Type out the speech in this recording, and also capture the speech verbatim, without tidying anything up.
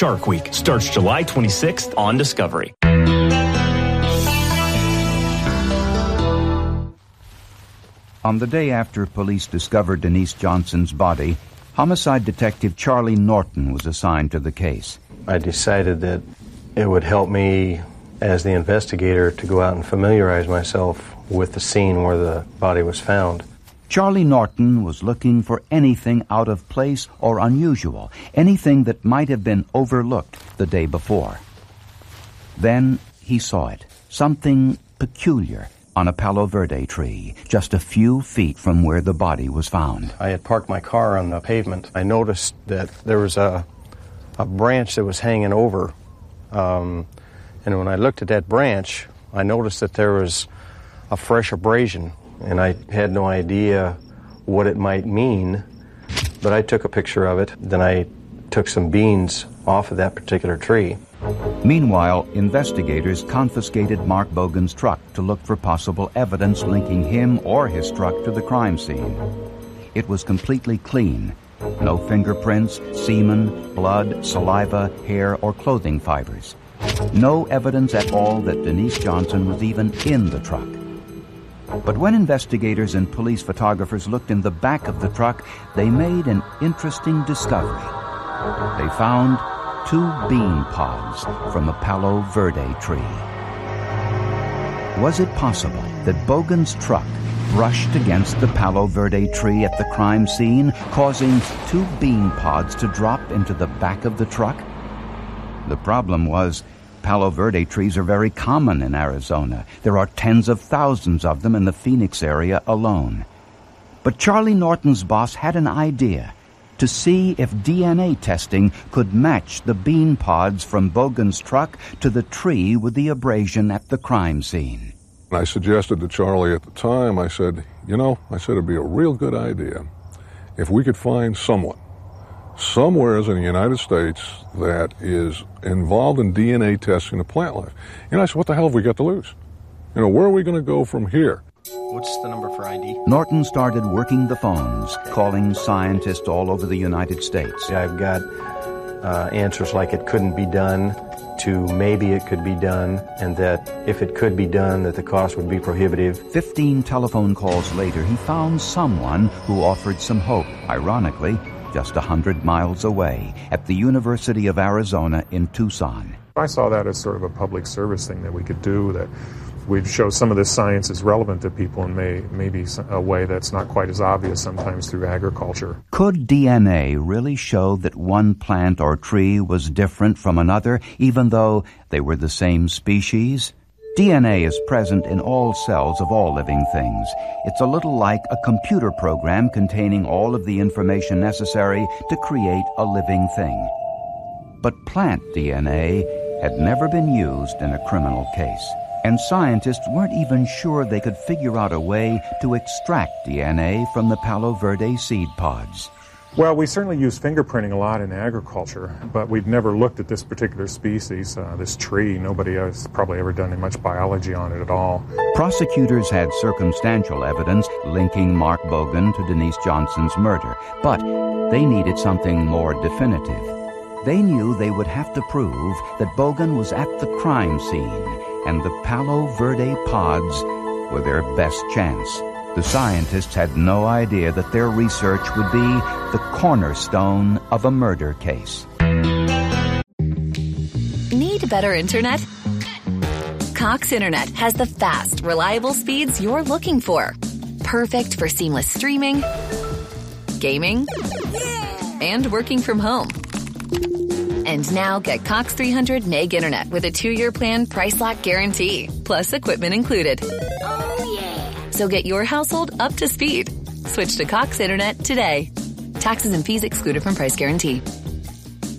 Shark Week starts July twenty-sixth on Discovery. On the day after police discovered Denise Johnson's body, homicide detective Charlie Norton was assigned to the case. I decided that it would help me as the investigator to go out and familiarize myself with the scene where the body was found. Charlie Norton was looking for anything out of place or unusual, anything that might have been overlooked the day before. Then he saw it, something peculiar on a Palo Verde tree, just a few feet from where the body was found. I had parked my car on the pavement. I noticed that there was a, a branch that was hanging over, um, and when I looked at that branch, I noticed that there was a fresh abrasion, and I had no idea what it might mean, but I took a picture of it. Then I took some beans off of that particular tree. Meanwhile, investigators confiscated Mark Bogan's truck to look for possible evidence linking him or his truck to the crime scene. It was completely clean. No fingerprints, semen, blood, saliva, hair, or clothing fibers. No evidence at all that Denise Johnson was even in the truck. But when investigators and police photographers looked in the back of the truck, they made an interesting discovery. They found two bean pods from a Palo Verde tree. Was it possible that Bogan's truck brushed against the Palo Verde tree at the crime scene, causing two bean pods to drop into the back of the truck? The problem was, Palo Verde trees are very common in Arizona. There are tens of thousands of them in the Phoenix area alone. But Charlie Norton's boss had an idea to see if D N A testing could match the bean pods from Bogan's truck to the tree with the abrasion at the crime scene. I suggested to Charlie at the time, I said, you know, I said it'd be a real good idea if we could find someone, somewhere in the United States that is involved in D N A testing of plant life. And I said, what the hell have we got to lose? You know, where are we going to go from here? What's the number for I D? Norton started working the phones, calling scientists all over the United States. I've got uh, answers like it couldn't be done to maybe it could be done, and that if it could be done, that the cost would be prohibitive. Fifteen telephone calls later, he found someone who offered some hope, ironically, just a hundred miles away, at the University of Arizona in Tucson. I saw that as sort of a public service thing that we could do, that we'd show some of this science is relevant to people in may, maybe a way that's not quite as obvious sometimes through agriculture. Could D N A really show that one plant or tree was different from another, even though they were the same species? D N A is present in all cells of all living things. It's a little like a computer program containing all of the information necessary to create a living thing. But plant D N A had never been used in a criminal case, and scientists weren't even sure they could figure out a way to extract D N A from the Palo Verde seed pods. Well, we certainly use fingerprinting a lot in agriculture, but we've never looked at this particular species, uh, this tree. Nobody has probably ever done much biology on it at all. Prosecutors had circumstantial evidence linking Mark Bogan to Denise Johnson's murder, but they needed something more definitive. They knew they would have to prove that Bogan was at the crime scene, and the Palo Verde pods were their best chance. The scientists had no idea that their research would be the cornerstone of a murder case. Need better internet? Cox Internet has the fast, reliable speeds you're looking for. Perfect for seamless streaming, gaming, and working from home. And now get Cox three hundred meg internet with a two-year plan price lock guarantee, plus equipment included. Oh, yeah. So get your household up to speed. Switch to Cox Internet today. Taxes and fees excluded from price guarantee.